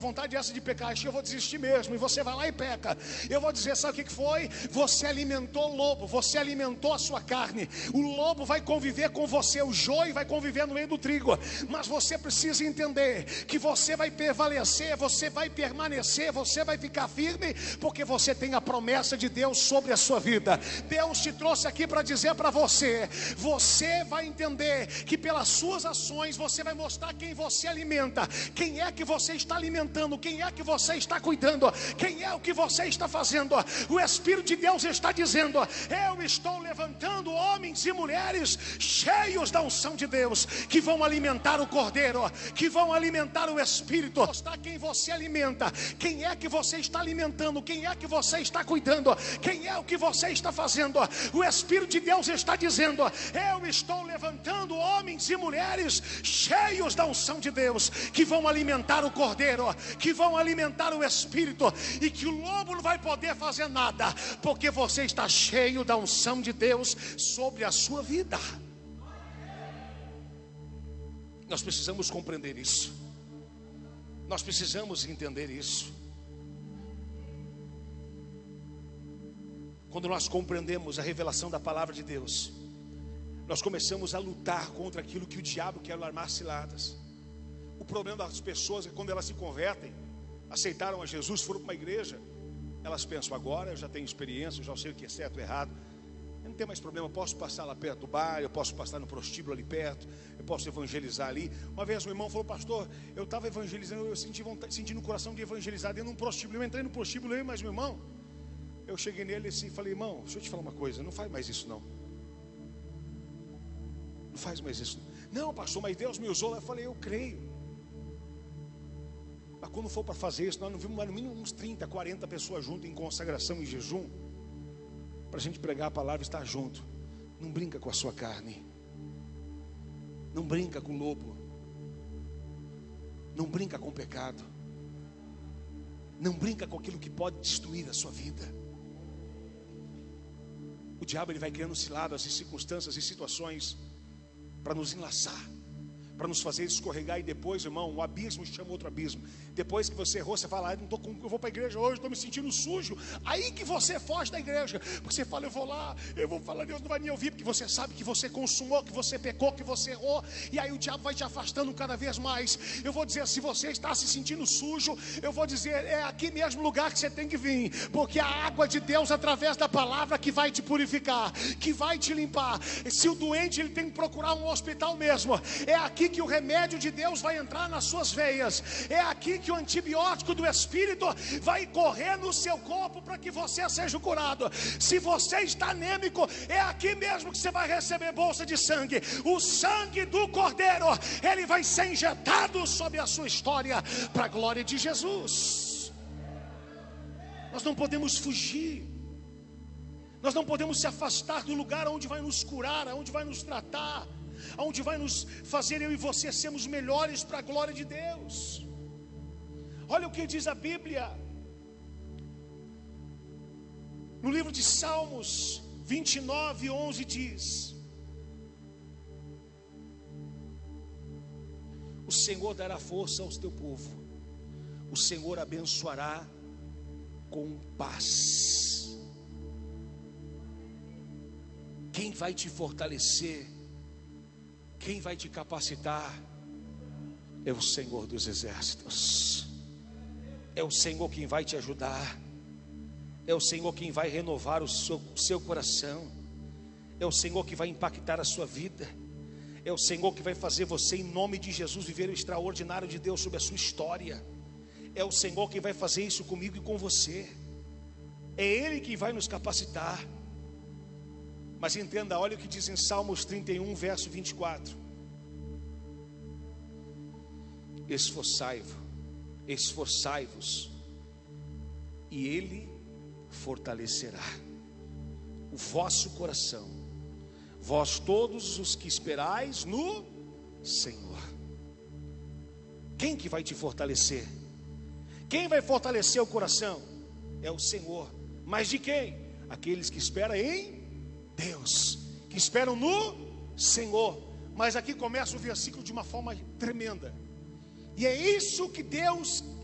vontade essa de pecar, acho que eu vou desistir mesmo, e você vai lá e peca. Eu vou dizer, sabe o que foi? Você alimentou o lobo, você alimentou a sua carne. O lobo vai conviver com você, o joio vai conviver no meio do trigo, mas você precisa entender que você vai prevalecer, você vai permanecer, você vai ficar firme, porque você tem a promessa de Deus sobre a sua vida. Deus te trouxe aqui para dizer para você, você vai entender que pelas suas ações você vai mostrar quem você alimenta, quem é que você está alimentando, quem é que você está cuidando, quem é o que você está fazendo. O Espírito de Deus está dizendo, eu estou levantando homens e mulheres cheios da unção de Deus, que vão alimentar o Cordeiro, que vão alimentar o Espírito. Mostrar quem você alimenta, quem é que você está alimentando, quem é que você está cuidando, quem é o que você está fazendo. O Espírito de Deus está dizendo, eu estou levantando homens e mulheres cheios da unção de Deus, que vão alimentar o Cordeiro, que vão alimentar o Espírito, e que o lobo não vai poder fazer nada, porque você está cheio da unção de Deus sobre a sua vida. Nós precisamos compreender isso, nós precisamos entender isso. Quando nós compreendemos a revelação da palavra de Deus, nós começamos a lutar contra aquilo que o diabo quer armar ciladas. O problema das pessoas é que quando elas se convertem, aceitaram a Jesus, foram para uma igreja, elas pensam, agora eu já tenho experiência, eu já sei o que é certo e errado, eu não tenho mais problema, eu posso passar lá perto do bar, eu posso passar no prostíbulo ali perto, eu posso evangelizar ali. Uma vez um irmão falou, pastor, eu estava evangelizando, eu senti no coração de evangelizar dentro de um prostíbulo. Eu entrei no prostíbulo, eu e mais meu irmão, eu cheguei nele assim e falei, irmão, deixa eu te falar uma coisa, não faz mais isso não. Não faz mais isso. Não, pastor, mas Deus me usou. Eu falei, eu creio. Mas quando for para fazer isso, nós não vimos no mínimo uns 30, 40 pessoas juntas em consagração, em jejum, para a gente pregar a palavra e estar junto. Não brinca com a sua carne, não brinca com o lobo, não brinca com o pecado, não brinca com aquilo que pode destruir a sua vida. O diabo, ele vai criando ciladas e circunstâncias e situações para nos enlaçar, para nos fazer escorregar. E depois, irmão, o abismo chama outro abismo. Depois que você errou, você fala, eu vou para a igreja hoje, estou me sentindo sujo. Aí que você foge da igreja, porque você fala, eu vou lá, eu vou falar, Deus não vai me ouvir, porque você sabe que você consumou, que você pecou, que você errou. E aí o diabo vai te afastando cada vez mais. Eu vou dizer, se você está se sentindo sujo, eu vou dizer, é aqui mesmo lugar que você tem que vir, porque a água de Deus, através da palavra, que vai te purificar, que vai te limpar. Se o doente, ele tem que procurar um hospital mesmo, é aqui que o remédio de Deus vai entrar nas suas veias, é aqui que o antibiótico do Espírito vai correr no seu corpo para que você seja curado. Se você está anêmico, é aqui mesmo que você vai receber bolsa de sangue. O sangue do Cordeiro, ele vai ser injetado sobre a sua história, para a glória de Jesus. Nós não podemos fugir, nós não podemos se afastar do lugar onde vai nos curar, onde vai nos tratar, onde vai nos fazer eu e você sermos melhores para a glória de Deus. Olha o que diz a Bíblia no livro de Salmos 29:11, diz: o Senhor dará força ao teu povo, o Senhor abençoará com paz. Quem vai te fortalecer, quem vai te capacitar, é o Senhor dos exércitos. É o Senhor quem vai te ajudar, é o Senhor quem vai renovar o seu coração, é o Senhor que vai impactar a sua vida, é o Senhor que vai fazer você, em nome de Jesus, viver o extraordinário de Deus sobre a sua história. É o Senhor quem vai fazer isso comigo e com você, é Ele quem vai nos capacitar. Mas entenda, olha o que diz em Salmos 31, verso 24: esforçai-vos, e Ele fortalecerá o vosso coração, vós todos os que esperais no Senhor. Quem que vai te fortalecer? Quem vai fortalecer o coração? É o Senhor. Mas de quem? Aqueles que esperam em Deus, que esperam no Senhor. Mas aqui começa o versículo de uma forma tremenda, e é isso que Deus